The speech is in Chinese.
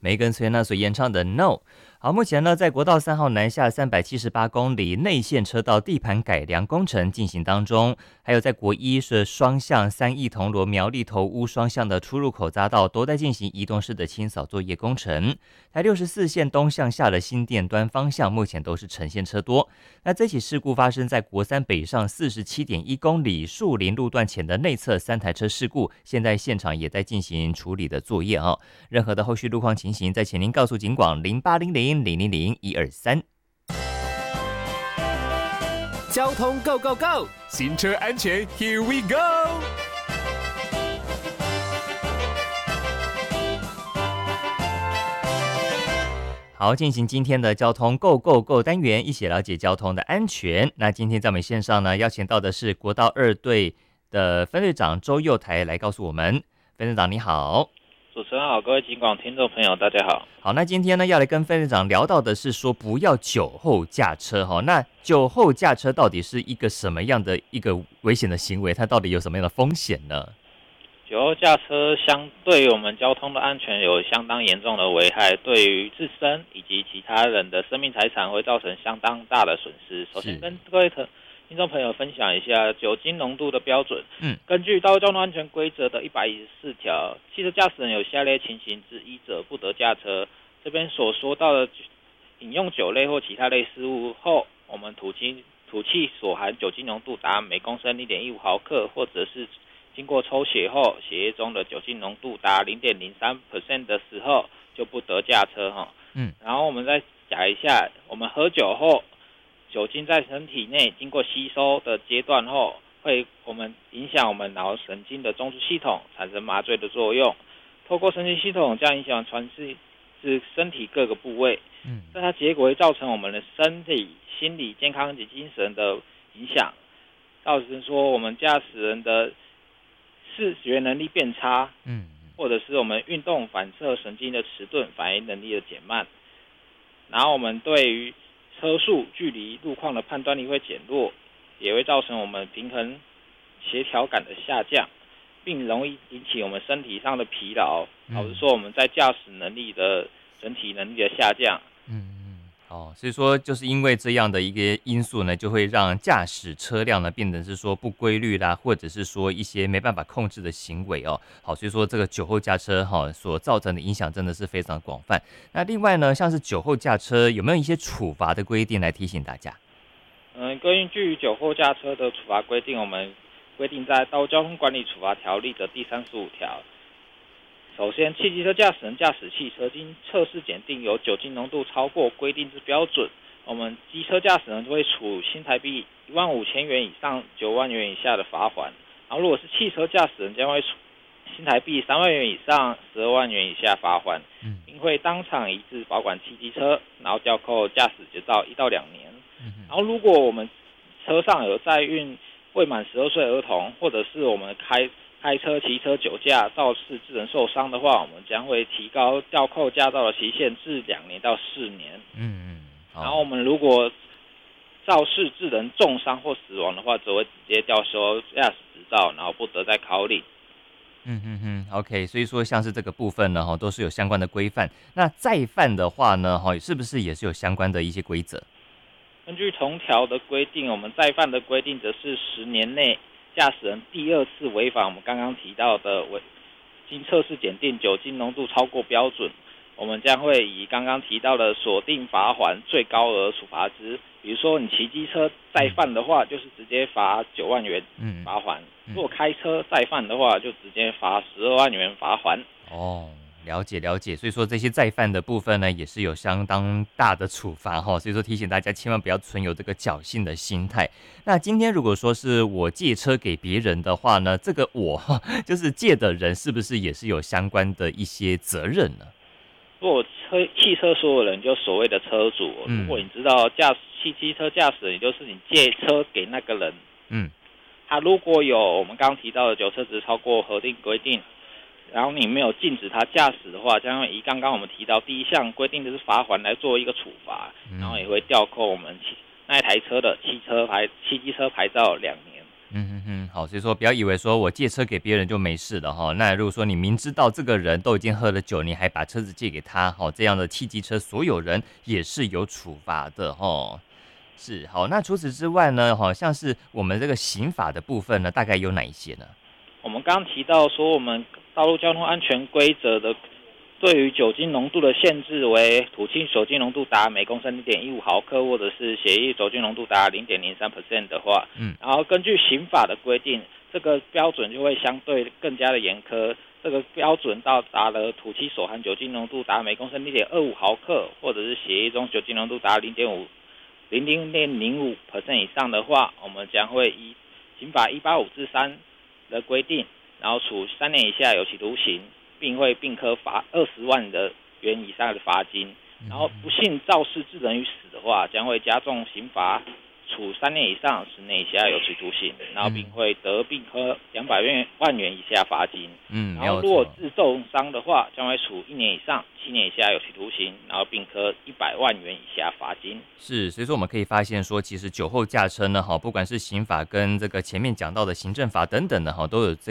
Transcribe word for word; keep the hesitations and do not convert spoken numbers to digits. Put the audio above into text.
梅根崔娜所演唱的 No。好，目前呢，在国道三号南下三百七十八公里内线车道地盘改良工程进行当中，还有在国一是双向三义铜锣苗栗头屋双向的出入口匝道都在进行移动式的清扫作业工程。台六十四线东向下的新店端方向目前都是呈现车多。那这起事故发生在国三北上四十七点一公里树林路段前的内侧三台车事故，现在现场也在进行处理的作业哦。任何的后续路况情形，再请您告诉警广零八零零零零零一二三。 交通 Go Go Go， 行车安全 Here we go。 好，进行今天的交通 Go Go Go 单元，一起了解交通的安全。那今天在我们线上呢，邀请到的是国道二队的分队长周佑台来告诉我们。分队长你好。 主持人好，各位警广听众朋友大家好。 好，那今天呢要来跟分队长聊到的是说不要酒后驾车哈。那酒后驾车到底是一个什么样的一个危险的行为？它到底有什么样的风险呢？ 酒后驾车相对于我们交通的安全有相当严重的危害，对于自身以及其他人的生命财产会造成相当大的损失。首先跟各位听众朋友分享一下酒精浓度的标准。嗯，根据《道路交通安全规则》的一百一十四条，汽车驾驶人有下列情形之一者不得驾车。这边所说到的饮用酒类或其他类食物后，我们吐气吐气所含酒精浓度达每公升 零点一五毫克，或者是经过抽血后血液中的酒精浓度达 百分之零点零三 的时候，就不得驾车哈。嗯，然后我们再讲一下，我们喝酒后，酒精在身体内经过吸收的阶段后，会我们影响我们脑神经的中枢系统，产生麻醉的作用。透过神经系统将影响传至至身体各个部位，嗯，那它结果会造成我们的身体、心理健康及精神的影响，造成说我们驾驶人的视觉能力变差，嗯，或者是我们运动反射神经的迟钝，反应能力的减慢，然后我们对于车速、距离、路况的判断力会减弱，也会造成我们平衡协调感的下降，并容易引起我们身体上的疲劳，导致说我们在驾驶能力的整体能力的下降。 嗯嗯，哦，所以说就是因为这样的一个因素呢，就会让驾驶车辆呢变成是说不规律啦，或者是说一些没办法控制的行为哦。好，所以说这个酒后驾车哈、哦、所造成的影响真的是非常广泛。那另外呢，像是酒后驾车有没有一些处罚的规定来提醒大家？ 嗯，根据酒后驾车的处罚规定，我们规定在《道路交通管理处罚条例》的第三十五条。首先，汽机车驾驶人驾驶汽车经测试检定有酒精浓度超过规定之标准，我们机车驾驶人会处新台币一万五千元以上九万元以下的罚款。然后，如果是汽车驾驶人，将会处新台币三万元以上十二万元以下罚款，并会当场移至保管汽机车，然后吊扣驾驶执照一到两年。然后，如果我们车上有载运未满十二岁儿童，或者是我们开开车、骑车酒驾肇事致人受伤的话，我们将会提高吊扣驾照的期限至两年到四年。嗯嗯。然后我们如果肇事致人重伤或死亡的话，则会直接吊销驾驶执照，然后不得再考领。 嗯嗯嗯 ，OK， 所以说像是这个部分呢，哈，都是有相关的规范。那再犯的话呢，哈，是不是也是有相关的一些规则？ 根据同条的规定，我们再犯的规定则是十年内驾驶人第二次违反我们刚刚提到的违经测试检定酒精浓度超过标准，我们将会以刚刚提到的锁定罚锾最高额处罚之。比如说你骑机车再犯的话，就是直接罚九万元罚锾；如果开车再犯的话，就直接罚十二万元罚锾。 哦。了解了解，所以说这些再犯的部分呢，也是有相当大的处罚哈，所以说提醒大家千万不要存有这个侥幸的心态。那今天如果说是我借车给别人的话呢，这个我就是借的人是不是也是有相关的一些责任呢？ 如果车汽车所有人就所谓的车主，如果你知道驾汽机车驾驶人，也就是你借车给那个人，嗯，他如果有我们刚刚提到的酒测值超过核定规定，然后你没有禁止他驾驶的话，将会以刚刚我们提到第一项规定的是罚锾来做一个处罚，然后也会吊扣我们那一台车的汽车牌汽机车牌照两年。 嗯哼哼，好，所以说不要以为说我借车给别人就没事了哈。那如果说你明知道这个人都已经喝了酒，你还把车子借给他，好，这样的汽机车所有人也是有处罚的哈。是，好，那除此之外呢，好像是我们这个刑法的部分呢，大概有哪一些呢？ 我们刚刚提到说，我们道路交通安全规则的对于酒精浓度的限制为土清酒精浓度达每公升零点一五毫克，或者是血液酒精浓度达零点零三 percent 的话，嗯，然后根据刑法的规定，这个标准就会相对更加的严苛。这个标准到达了土漆所含酒精浓度达每公升零点二五毫克，或者是血液中酒精浓度达零点五零零点零五 percent 以上的话，我们将会依刑法一八五之三的规定，然后处三年以下有期徒刑，并会并科罚二十万的元以上的罚金。然后不幸肇事致人于死的话，将会加重刑罚，处三年以上十年以下有期徒刑，然后并会得并科两百万元以下罚金。嗯，然后如果致重伤的话，将会处一年以上七年以下有期徒刑，然后并科一百万元以下罚金。 是，所以说我们可以发现说，其实酒后驾车呢，哈，不管是刑法跟这个前面讲到的行政法等等的哈，都有这